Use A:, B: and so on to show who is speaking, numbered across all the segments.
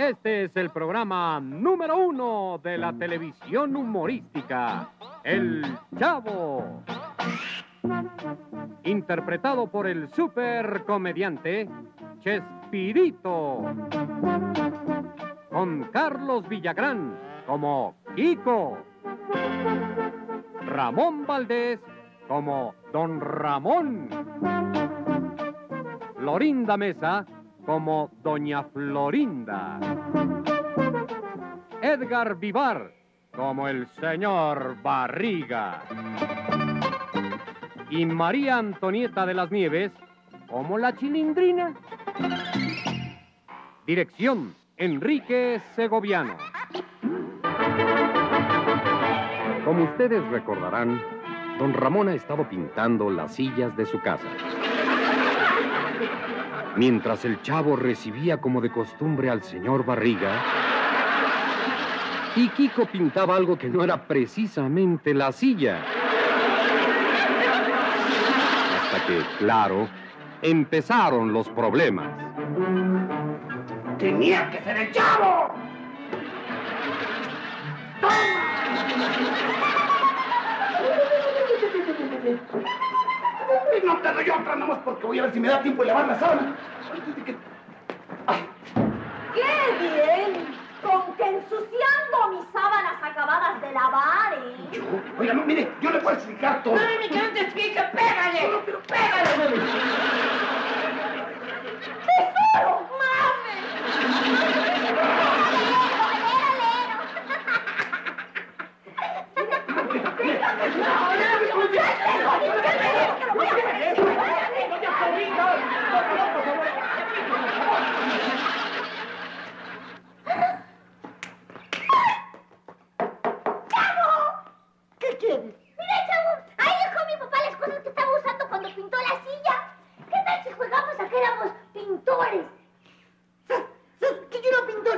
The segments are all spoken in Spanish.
A: Este es el programa número 1 de la televisión humorística, El Chavo. Interpretado por el supercomediante Chespirito. Con Carlos Villagrán como Kiko. Ramón Valdés como Don Ramón. Florinda Mesa como Doña Florinda. Edgar Vivar como el señor Barriga. Y María Antonieta de las Nieves como la Chilindrina. Dirección, Enrique Segoviano. Como ustedes recordarán, don Ramón ha estado pintando las sillas de su casa. Mientras el Chavo recibía como de costumbre al señor Barriga, y Kiko pintaba algo que no era precisamente la silla. Hasta que, claro, empezaron los problemas.
B: ¡Tenía que ser el Chavo! No te doy otra, nada más porque voy a ver si me da tiempo de lavar la sábana.
C: ¡Qué bien! Con que ensuciando mis sábanas acabadas de lavar, ¿eh?
B: Yo, oiga, no, mire, yo le puedo explicar todo.
D: No, mi que no te explique, pégale.
B: No, pero pégale.
C: ¡Tesoro! ¡Mame!
B: ¿Qué quieres?
E: Mira, Chavo, ahí dejó mi papá las cosas que estaba usando cuando pintó la silla. ¿Qué tal si jugamos a que éramos pintores?
B: ¿Qué quiero pintor?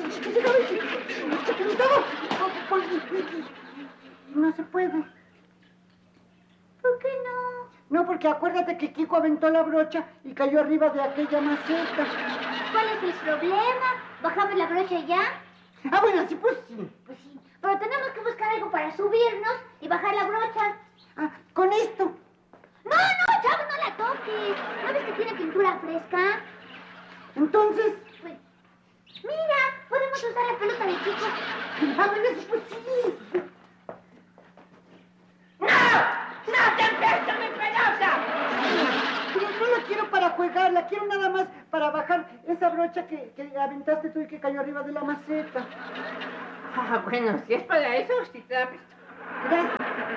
B: No se puede.
E: ¿Por qué no?
B: No, porque acuérdate que Kiko aventó la brocha y cayó arriba de aquella maceta.
E: ¿Cuál es el problema? ¿Bajamos la brocha ya?
B: Ah, bueno, sí, pues sí.
E: Pues sí, pero tenemos que buscar algo para subirnos y bajar la brocha.
B: Ah, con esto.
E: No, Chavo, no la toques. ¿No ves que tiene pintura fresca?
B: Entonces.
E: Pues, mira, podemos usar la pelota de Kiko.
B: Ah, bueno, sí, pues sí.
D: ¡No te presto mi pelota!
B: Pero no la quiero para jugar, la quiero nada más para bajar esa brocha que aventaste tú y que cayó arriba de la maceta.
D: Ah, bueno, si es para eso, sí te la presto.
B: Gracias.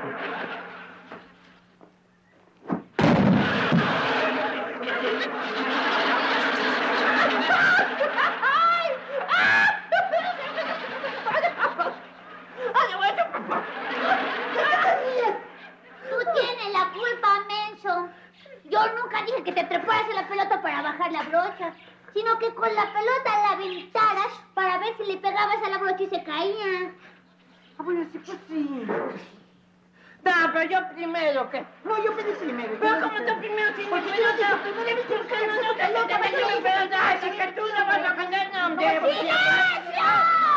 E: Tú tienes la culpa, menso. Yo nunca dije que te treparas en la pelota para bajar la brocha, sino que con la pelota la aventaras para ver si le pegabas a la brocha y se caía.
B: Ah, bueno, sí, pues sí.
D: No, pero yo primero, ¿qué?
B: No, yo pedí primero.
D: Pero como tú primero sin mi pelota, ¿por qué no te metes mi pelota? Así que tú no vas a ganar, no, hombre.
E: ¡Silencio!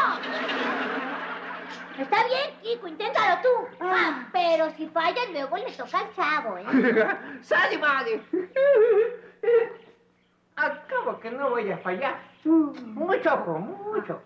E: Está bien, Kiko, inténtalo tú. Pero si fallas, luego le toca al Chavo, ¿eh?
D: Sale, vale. Al cabo que no voy a fallar. Mucho ojo, mucho.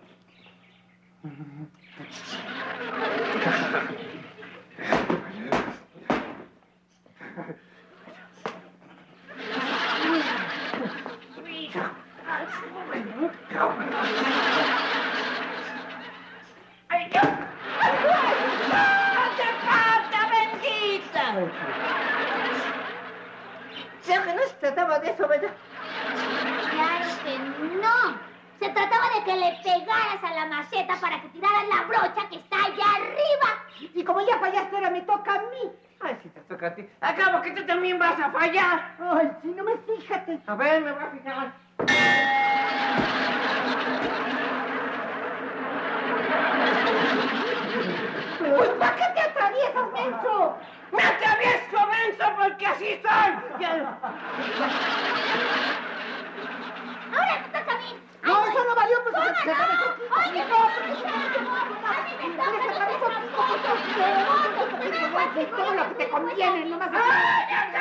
D: ¡Ay, Dios! ¡Hace falta, bendita! Creo que no se trataba de eso, ¿verdad?
E: Claro que no. Se trataba de que le pegaras a la maceta para que tiraras la brocha que está allá arriba.
B: Y como ya fallaste, ahora me toca a mí.
D: Ay, si te toca a ti. Acabo que tú también vas a fallar.
B: Ay, sí, no me fíjate.
D: A ver, me voy a fijar.
B: Pues, ¿para qué te atraviesas, menso?
D: ¡Me atravieso, menso, porque así soy!
E: Ahora me toca a mí.
B: No, eso no valió, pues.
E: ¿Cómo no?
B: Todo lo que te conviene, nomás.